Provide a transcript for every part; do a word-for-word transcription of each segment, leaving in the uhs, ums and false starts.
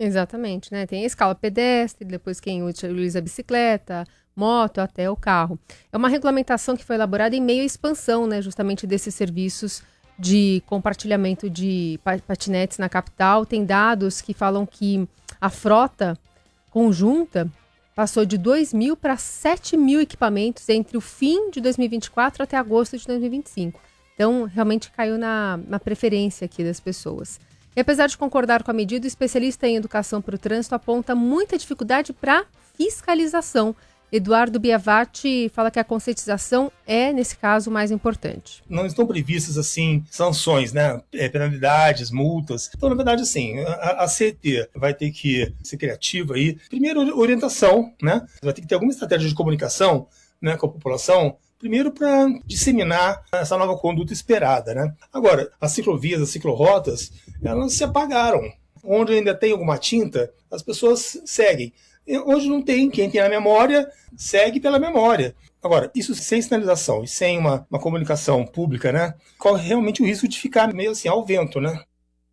Exatamente, né? Tem a escala pedestre, depois quem utiliza a bicicleta, moto, até o carro. É uma regulamentação que foi elaborada em meio à expansão, né, justamente desses serviços de compartilhamento de patinetes na capital. Tem dados que falam que a frota conjunta passou de dois mil para sete mil equipamentos entre o fim de dois mil e vinte e quatro até agosto de dois mil e vinte e cinco. Então, realmente caiu na, na preferência aqui das pessoas. E apesar de concordar com a medida, o especialista em educação para o trânsito aponta muita dificuldade para fiscalização. Eduardo Biavati fala que a conscientização é, nesse caso, mais importante. Não estão previstas, assim, sanções, né? É, penalidades, multas. Então, na verdade, assim, a, a C E T vai ter que ser criativa aí. Primeiro, orientação, né? Vai ter que ter alguma estratégia de comunicação, né, com a população, primeiro para disseminar essa nova conduta esperada, né? Agora, as ciclovias, as ciclorotas, elas se apagaram. Onde ainda tem alguma tinta, as pessoas seguem. Hoje não tem. Quem tem a memória, segue pela memória. Agora, isso sem sinalização e sem uma, uma comunicação pública, né? Corre realmente o risco de ficar meio assim ao vento, né?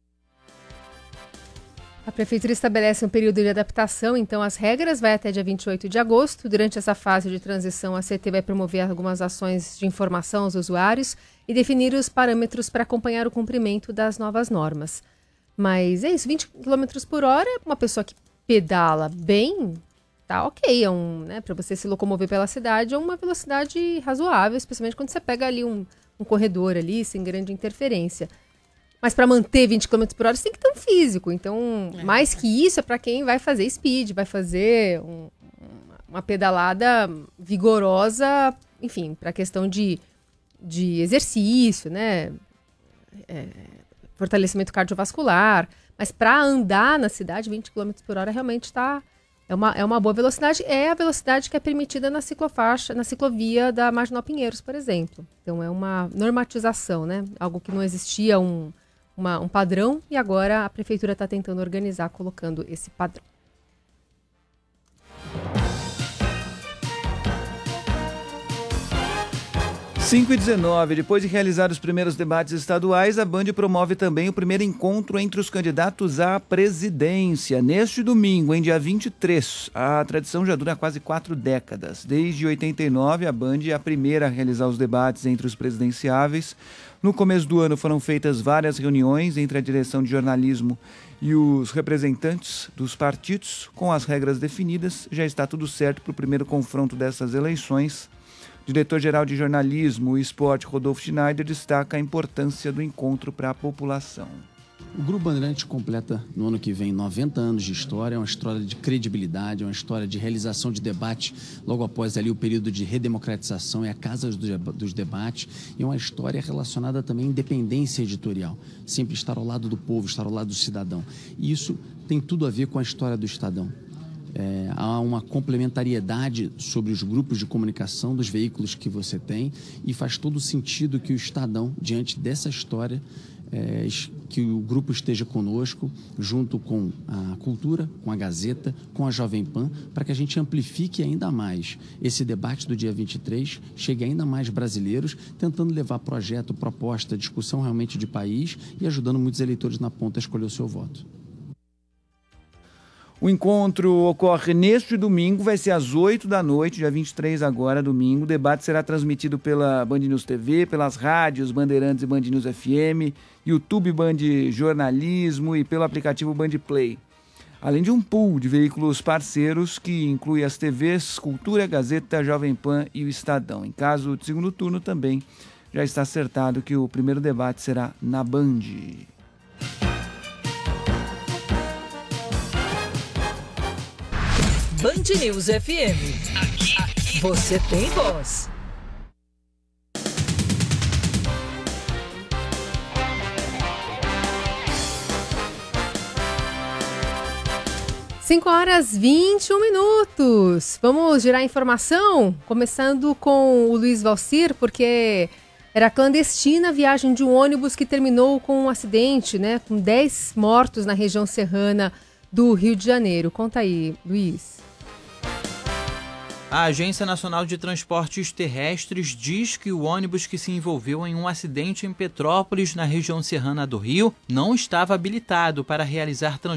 A Prefeitura estabelece um período de adaptação, então as regras vai até dia vinte e oito de agosto. Durante essa fase de transição, a C E T vai promover algumas ações de informação aos usuários e definir os parâmetros para acompanhar o cumprimento das novas normas. Mas é isso, vinte quilômetros por hora, uma pessoa que pedala bem, tá ok, é um, né, para você se locomover pela cidade, é uma velocidade razoável, especialmente quando você pega ali um, um corredor ali, sem grande interferência. Mas para manter vinte quilômetros por hora, você tem que ter um físico. Então, é. mais que isso, é para quem vai fazer speed, vai fazer um, uma pedalada vigorosa, enfim, para questão de, de exercício, né, é, fortalecimento cardiovascular. Mas para andar na cidade, vinte quilômetros por hora realmente está é uma, é uma boa velocidade. É a velocidade que é permitida na ciclofaixa, na ciclovia da Marginal Pinheiros, por exemplo. Então é uma normatização, né? Algo que não existia um, uma, um padrão e agora a prefeitura está tentando organizar, colocando esse padrão. cinco e dezenove, depois de realizar os primeiros debates estaduais, a Band promove também o primeiro encontro entre os candidatos à presidência. Neste domingo, em dia vinte e três, a tradição já dura quase quatro décadas. Desde oitenta e nove, a Band é a primeira a realizar os debates entre os presidenciáveis. No começo do ano foram feitas várias reuniões entre a direção de jornalismo e os representantes dos partidos. Com as regras definidas, já está tudo certo para o primeiro confronto dessas eleições. Diretor-geral de Jornalismo e Esporte, Rodolfo Schneider, destaca a importância do encontro para a população. O Grupo Bandeirantes completa no ano que vem noventa anos de história, é uma história de credibilidade, é uma história de realização de debate logo após ali o período de redemocratização, é a casa dos debates, e é uma história relacionada também à independência editorial, sempre estar ao lado do povo, estar ao lado do cidadão. E isso tem tudo a ver com a história do Estadão. É, há uma complementariedade sobre os grupos de comunicação dos veículos que você tem e faz todo sentido que o Estadão, diante dessa história, é, que o grupo esteja conosco, junto com a Cultura, com a Gazeta, com a Jovem Pan, para que a gente amplifique ainda mais esse debate do dia vinte e três, chegue ainda mais brasileiros, tentando levar projeto, proposta, discussão realmente de país e ajudando muitos eleitores na ponta a escolher o seu voto. O encontro ocorre neste domingo, vai ser às oito da noite, dia vinte e três agora, domingo. O debate será transmitido pela Band News T V, pelas rádios Bandeirantes e Band News F M, YouTube Band Jornalismo e pelo aplicativo Band Play. Além de um pool de veículos parceiros que inclui as T Vs Cultura, Gazeta, Jovem Pan e o Estadão. Em caso de segundo turno também já está acertado que o primeiro debate será na Band. Band News F M. Aqui, aqui você tem voz. cinco horas e vinte e um minutos. Vamos girar a informação? Começando com o Luiz Valcir, porque era clandestina a viagem de um ônibus que terminou com um acidente, né? Com dez mortos na região serrana do Rio de Janeiro. Conta aí, Luiz. A Agência Nacional de Transportes Terrestres diz que o ônibus que se envolveu em um acidente em Petrópolis, na região serrana do Rio, não estava habilitado para realizar transporte